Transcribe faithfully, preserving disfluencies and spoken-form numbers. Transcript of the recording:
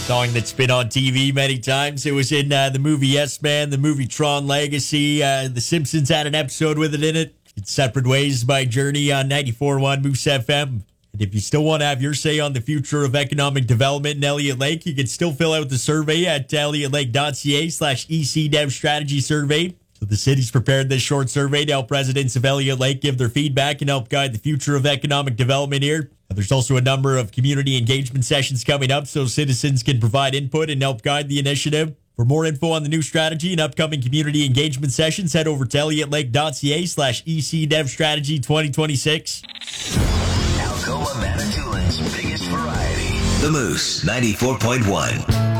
Song that's been on T V many times. It was in uh, the movie Yes Man, the movie Tron Legacy. Uh, the Simpsons had an episode with it in it. It's Separate Ways by Journey on ninety-four point one Moose F M. And if you still want to have your say on the future of economic development in Elliott Lake, you can still fill out the survey at elliottLake.ca slash ECDev strategy survey. So the city's prepared this short survey to help residents of Elliott Lake give their feedback and help guide the future of economic development here. There's also a number of community engagement sessions coming up so citizens can provide input and help guide the initiative. For more info on the new strategy and upcoming community engagement sessions, head over to elliottLake.ca slash ECDev strategy 2026. Alcoa Manitoulин's biggest variety. The Moose ninety-four point one.